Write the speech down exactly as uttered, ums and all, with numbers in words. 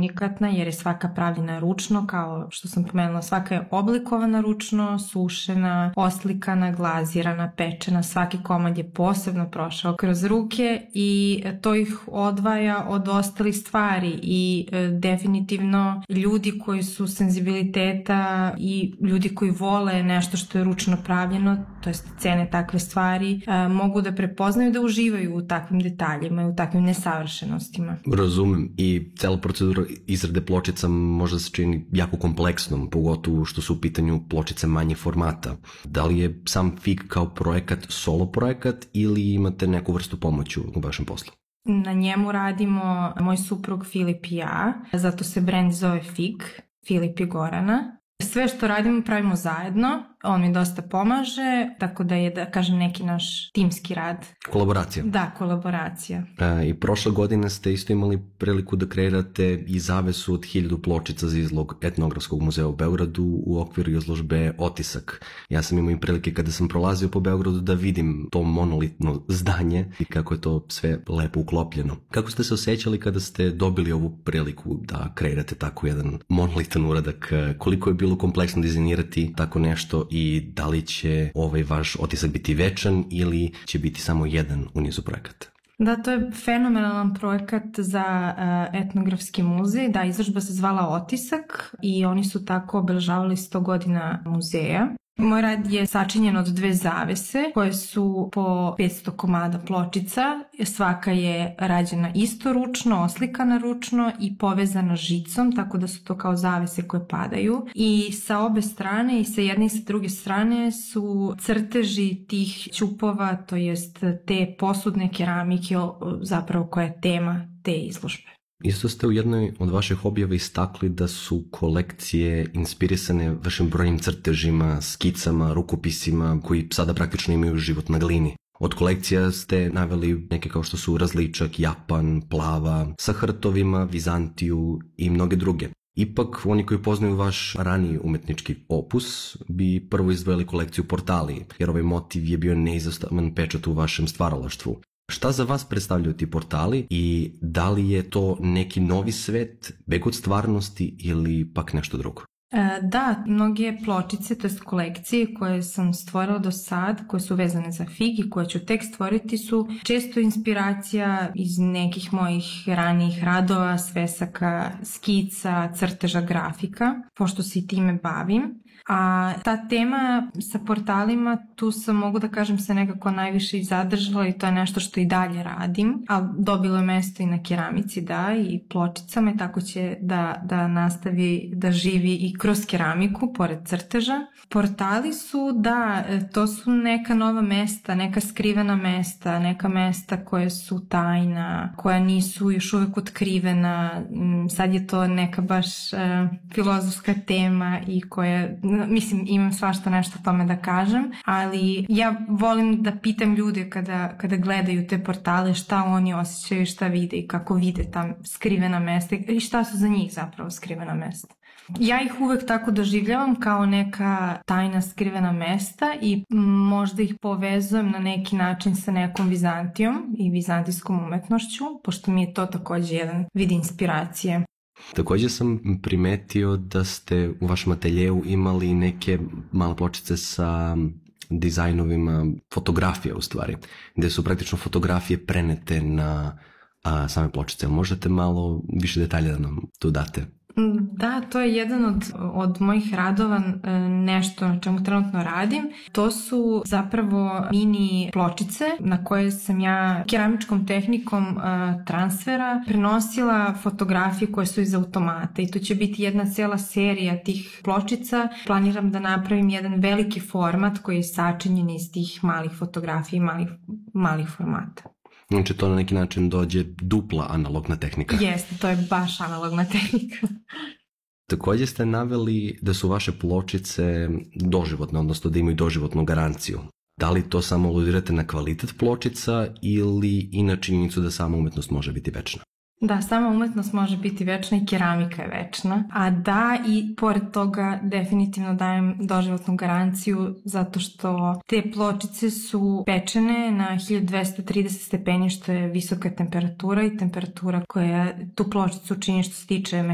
unikatna jer je svaka pravljena ručno, kao što sam pomenula, svaka je oblikovana ručno, sušena, oslikana, glazirana, pečena, svaki komad je posebno prošao kroz ruke i to ih odvaja od ostalih stvari i e, definitivno ljudi koji su senzibiliteta i ljudi koji vole nešto što je ručno pravljeno, to jest cene takve stvari, e, mogu da prepoznaju da uživaju u takvim detaljima i u takvim nesavršenostima. Razumem, i cela procedura izrade pločica možda se čini jako kompleksnom, pogotovo što su u pitanju pločice manje formata. Da li je sam Fig kao projekat solo projekat ili imate neku vrstu pomoći u vašem poslu? Na njemu radimo moj suprug Filip i ja, zato se brand zove Fig, Filip i Gorana. Sve što radimo pravimo zajedno, on mi dosta pomaže, tako da je, da kažem, neki naš timski rad. Kolaboracija. Da, kolaboracija. E, I prošle godine ste isto imali priliku da kreirate i zavesu od hiljadu pločica za izlog Etnografskog muzeja u Beogradu u okviru izložbe Otisak. Ja sam imao i prilike kada sam prolazio po Beogradu da vidim to monolitno zdanje i kako je to sve lepo uklopljeno. Kako ste se osjećali kada ste dobili ovu priliku da kreirate tako jedan monolitan uradak? Koliko je bilo kompleksno dizajnirati tako nešto i da li će ovaj vaš otisak biti večan ili će biti samo jedan u nizu projekata? Da, to je fenomenalan projekat za uh, etnografski muzej. Da, izložba se zvala Otisak i oni su tako obeležavali sto godina muzeja. Moj rad je sačinjen od dve zavese koje su po petsto komada pločica. Svaka je rađena isto ručno, oslikana ručno i povezana žicom, tako da su to kao zavese koje padaju. I sa obe strane, i sa jedne i sa druge strane, su crteži tih ćupova, to jest te posudne keramike, zapravo koja je tema te izložbe. Isto ste u jednoj od vaših objava istakli da su kolekcije inspirisane vašim brojnim crtežima, skicama, rukopisima koji sada praktično imaju život na glini. Od kolekcija ste naveli neke kao što su Različak, Japan, Plava, sa hrtovima, Vizantiju i mnoge druge. Ipak, oni koji poznaju vaš raniji umetnički opus bi prvo izdvojili kolekciju Portali, jer ovaj motiv je bio neizostavan pečat u vašem stvaralaštvu. Šta za vas predstavljaju ti portali i da li je to neki novi svet, beg od stvarnosti ili pak nešto drugo? Da, mnoge pločice, to jest kolekcije koje sam stvorila do sad, koje su vezane za Fig i koje ću tek stvoriti, su često inspiracija iz nekih mojih ranijih radova, svesaka, skica, crteža, grafika, pošto se i time bavim. A ta tema sa portalima, tu sam, mogu da kažem, se nekako najviše i zadržala i to je nešto što i dalje radim, ali dobilo je mesto i na keramici, da, i pločicama i tako će da, da nastavi da živi i kroz keramiku, pored crteža. Portali su, da, to su neka nova mesta, neka skrivena mesta, neka mesta koje su tajna, koja nisu još uvek otkrivena. Sad je to neka baš uh, filozofska tema i koja, mislim, imam svašta nešto o tome da kažem, ali ja volim da pitam ljude kada, kada gledaju te portale šta oni osjećaju, šta vide i kako vide tam skrivena mesta i šta su za njih zapravo skrivena mesta. Ja ih uvek tako doživljavam kao neka tajna skrivena mesta i možda ih povezujem na neki način sa nekom Vizantijom i vizantijskom umetnošću, pošto mi je to takođe jedan vid inspiracije. Također sam primetio da ste u vašem ateljeu imali neke male pločice sa dizajnovima fotografija u stvari, gde su praktično fotografije prenete na a, same pločice. Možete malo više detalja da nam tu date? Da, to je jedan od, od mojih radova, nešto na čemu trenutno radim. To su zapravo mini pločice na koje sam ja keramičkom tehnikom transfera prenosila fotografije koje su iz automata i to će biti jedna cijela serija tih pločica. Planiram da napravim jedan veliki format koji je sačinjen iz tih malih fotografija i malih, malih formata. Znači to na neki način dođe dupla analogna tehnika. Jeste, to je baš analogna tehnika. Također ste naveli da su vaše pločice doživotne, odnosno da imaju doživotnu garanciju. Da li to samo aludirate na kvalitet pločica ili i na činjenicu da sama umetnost može biti večna? Da, sama umetnost može biti večna i keramika je večna, a da i pored toga definitivno dajem doživotnu garanciju zato što te pločice su pečene na hiljadu dvesta trideset stepeni što je visoka temperatura i temperatura koja tu pločicu čini što se tiče